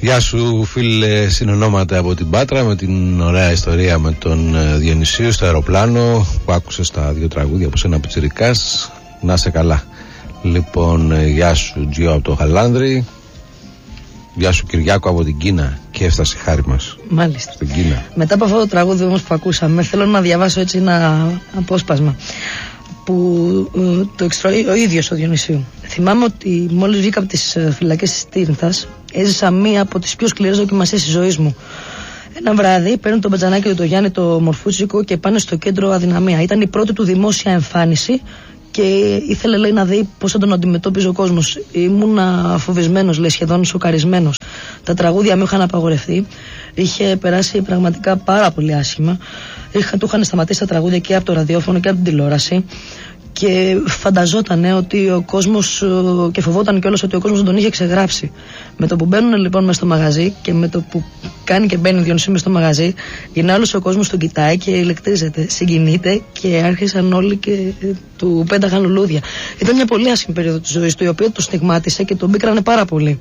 Γεια σου φίλε συνονόματα από την Πάτρα, με την ωραία ιστορία με τον Διονυσίου στο αεροπλάνο που άκουσες τα δύο τραγούδια από σένα πιτσιρικάς. Να σε καλά. Λοιπόν, γεια σου Τζιο από το Χαλάνδρι. Γεια σου Κυριάκο από την Κίνα. Και έφτασε η χάρη μας. Μάλιστα. Στην Κίνα. Μετά από αυτό το τραγούδι όμως που ακούσαμε, θέλω να διαβάσω έτσι ένα απόσπασμα που το εξτροεί ο ίδιος ο Διονυσίου. Θυμάμαι ότι μόλις βγήκα από τις φυλακές της Τίνθας, έζησα μία από τις πιο σκληρές δοκιμασίες της ζωής μου. Ένα βράδυ παίρνουν τον Μπατζανάκη του το Γιάννη το Μορφούτσικο και πάνε στο κέντρο Αδυναμία. Ήταν η πρώτη του δημόσια εμφάνιση και ήθελε, λέει, να δει πώς θα τον αντιμετώπιζε ο κόσμος. Ήμουνα φοβισμένος, λέει, σχεδόν σοκαρισμένος. Τα τραγούδια μου είχαν απαγορευτεί. Είχε περάσει πραγματικά πάρα πολύ άσχημα. Του είχαν σταματήσει τα τραγούδια και από το ραδιόφωνο και από την τηλεόραση. Και φανταζότανε ότι ο κόσμος, και φοβόταν κιόλας ότι ο κόσμος τον είχε ξεγράψει. Με το που μπαίνουν λοιπόν μες στο μαγαζί και με το που κάνει και μπαίνει ο Διονυσίου μες στο μαγαζί, γυρνάει όλος ο κόσμος, τον κοιτάει και ηλεκτρίζεται, συγκινείται και άρχισαν όλοι και του πένταγαν λουλούδια. Ήταν μια πολύ άσχημη περίοδο της ζωής του, η οποία τον στιγμάτισε και τον πίκρανε πάρα πολύ.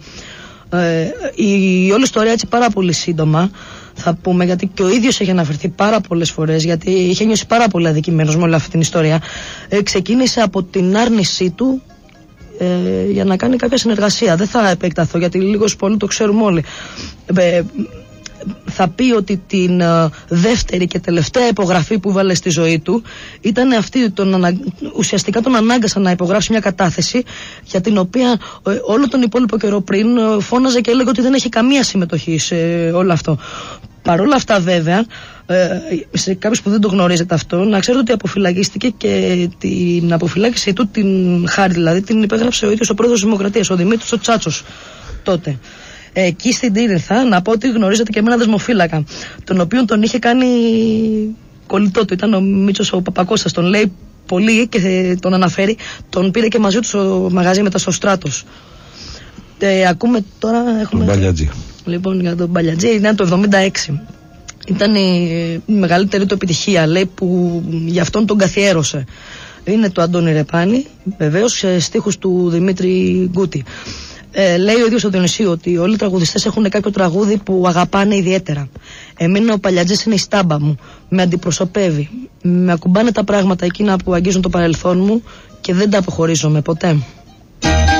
Η όλη ιστορία έτσι πάρα πολύ σύντομα θα πούμε, γιατί και ο ίδιος έχει αναφερθεί πάρα πολλές φορές, γιατί είχε νιώσει πάρα πολύ αδικημένος με όλη αυτή την ιστορία. Ξεκίνησε από την άρνησή του για να κάνει κάποια συνεργασία. Δεν θα επεκταθώ γιατί λίγος πολύ το ξέρουμε όλοι. Θα πει ότι την δεύτερη και τελευταία υπογραφή που βάλε στη ζωή του ήταν αυτή, ουσιαστικά τον ανάγκασαν να υπογράψει μια κατάθεση για την οποία όλο τον υπόλοιπο καιρό πριν φώναζε και έλεγε ότι δεν έχει καμία συμμετοχή σε όλο αυτό. Παρ' όλα αυτά βέβαια, σε κάποιους που δεν το γνωρίζετε αυτό, να ξέρετε ότι αποφυλακίστηκε και την αποφυλάκησή του την χάρη, δηλαδή την υπέγραψε ο ίδιος ο πρόεδρος της Δημοκρατίας, ο Δημήτρης ο Τσάτσος τότε. Εκεί στην Τίνηθα, να πω ότι γνωρίζετε και με έναν δεσμοφύλακα, τον οποίο τον είχε κάνει κολλητό του. Ήταν ο Μίτσος ο Παπακώστας, τον λέει πολύ και τον αναφέρει. Τον πήρε και μαζί του στο μαγαζί μετά στο Στράτος. Ακούμε τώρα. Έχουμε... Τον Μπαλιατζή. Λοιπόν, για τον Μπαλιατζή, ήταν το 1976. Ήταν η μεγαλύτερη του επιτυχία, λέει, που γι' αυτόν τον καθιέρωσε. Είναι το Αντώνη Ρεπάνη, βεβαίως, στίχους του Δημήτρη Γκούτη. Λέει ο ίδιος ο Διονυσίου ότι όλοι οι τραγουδιστές έχουν κάποιο τραγούδι που αγαπάνε ιδιαίτερα. Εμένα ο Παλιατζής είναι η στάμπα μου. Με αντιπροσωπεύει. Με ακουμπάνε τα πράγματα εκείνα που αγγίζουν το παρελθόν μου και δεν τα αποχωρίζομαι ποτέ.